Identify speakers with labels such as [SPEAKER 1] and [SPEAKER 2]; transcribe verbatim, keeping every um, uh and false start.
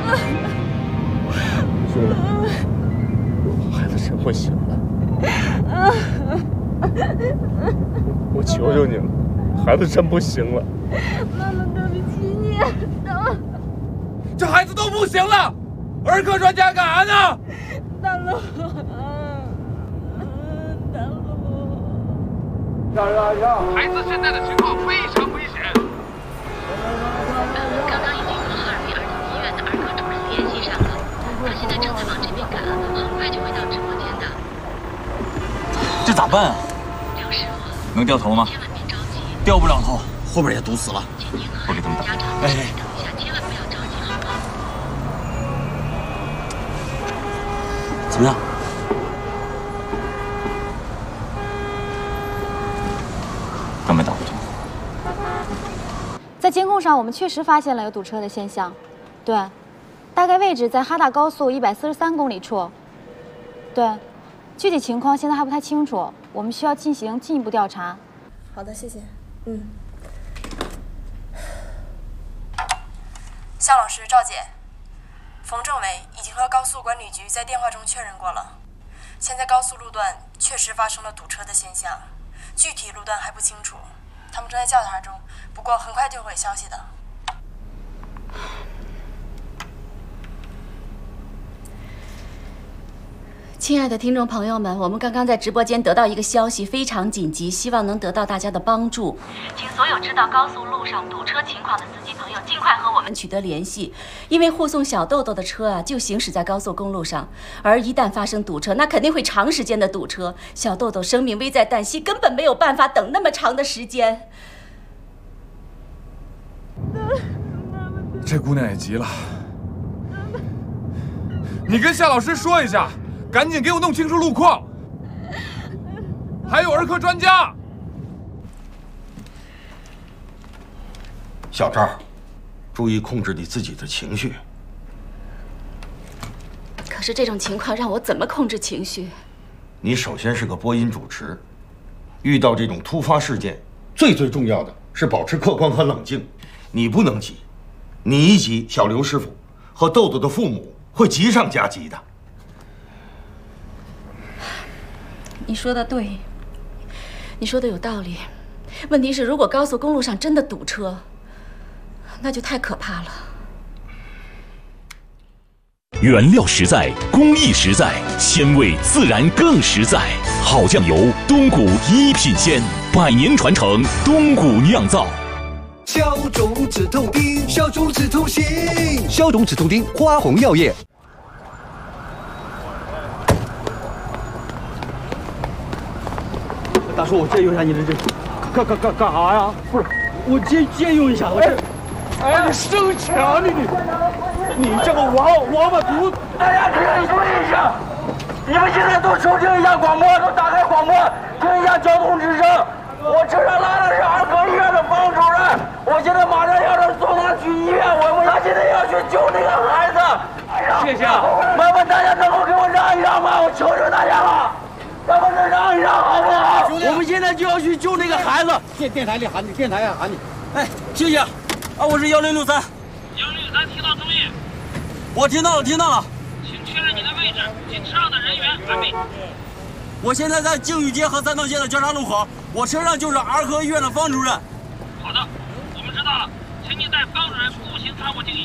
[SPEAKER 1] 兄弟，孩子真会醒了，我求求你了，孩子真不行了。
[SPEAKER 2] 妈妈，对不起你。
[SPEAKER 3] 这孩子都不行了，儿科专家干啥呢？
[SPEAKER 2] 大陆，大陆，
[SPEAKER 3] 让让让！
[SPEAKER 4] 孩子现在的情况非常危险。
[SPEAKER 5] 刚刚已经和哈尔滨儿童医院的儿科主任联系上了，他现在正在往这边赶，很快就会到直播间的。
[SPEAKER 6] 这咋办啊？
[SPEAKER 5] 梁师傅，
[SPEAKER 6] 能掉头吗？
[SPEAKER 5] 千万别着急，
[SPEAKER 6] 掉不了头，后边也堵死了。
[SPEAKER 5] 请您和
[SPEAKER 6] 我给他们打。
[SPEAKER 5] 家长
[SPEAKER 6] 哎，
[SPEAKER 5] 等一下，千万不要着急，好吗？
[SPEAKER 6] 怎么样？刚没打过去。
[SPEAKER 7] 在监控上，我们确实发现了有堵车的现象。对，大概位置在哈大高速一百四十三公里处。对，具体情况现在还不太清楚，我们需要进行进一步调查。
[SPEAKER 8] 好的，谢谢。嗯。夏老师，赵姐，冯政委已经和高速管理局在电话中确认过了，现在高速路段确实发生了堵车的现象，具体路段还不清楚，他们正在调查中，不过很快就会有消息的。
[SPEAKER 9] 亲爱的听众朋友们，我们刚刚在直播间得到一个消息，非常紧急，希望能得到大家的帮助。请所有知道高速路上堵车情况的司机朋友尽快和我们取得联系，因为护送小豆豆的车啊就行驶在高速公路上，而一旦发生堵车，那肯定会长时间的堵车，小豆豆生命危在旦夕，根本没有办法等那么长的时间。
[SPEAKER 3] 这姑娘也急了，你跟夏老师说一下。赶紧给我弄清楚路况，还有儿科专家。
[SPEAKER 10] 小赵，注意控制你自己的情绪。
[SPEAKER 9] 可是这种情况让我怎么控制情绪？
[SPEAKER 10] 你首先是个播音主持，遇到这种突发事件，最最重要的是保持客观和冷静。你不能急，你一急，小刘师傅和豆豆的父母会急上加急的。
[SPEAKER 9] 你说的对，你说的有道理。问题是，如果高速公路上真的堵车，那就太可怕了。
[SPEAKER 11] 原料实在，工艺实在，鲜味自然更实在。好酱油，东谷一品鲜，百年传承，东谷酿造。
[SPEAKER 12] 消肿止痛丁，消肿止痛行，消肿止痛丁，花红药业。
[SPEAKER 13] 大叔，我借用一下你的这，干干干干啥呀？不是，我借借用一下，我这。哎，你生抢你你，你这个王王八犊子！
[SPEAKER 14] 大家听说一下，你们现在都收听一下广播，都打开广播，听一下交通之声。我车上拉的是儿科医院的方主任，我现在马上要送他去医院，我们他现在要去救那个孩子。
[SPEAKER 13] 谢谢。
[SPEAKER 14] 麻烦大家能够给我让一让吗？我求求大家了。咱们再让一让好不好？
[SPEAKER 13] 我们现在就要去救那个孩子。电电台里喊你，电台喊你。哎，谢谢。啊，我是幺零六三。
[SPEAKER 4] 幺零六三，听到注意。
[SPEAKER 13] 我听到了，听到了。
[SPEAKER 4] 请确认你的位置及车上的人员，完毕。
[SPEAKER 13] 我现在在靖宇街和三道街的交叉路口，我车上就是儿科医院的方主任。
[SPEAKER 4] 好的，我们知道了，请你带方主任步行穿过靖宇。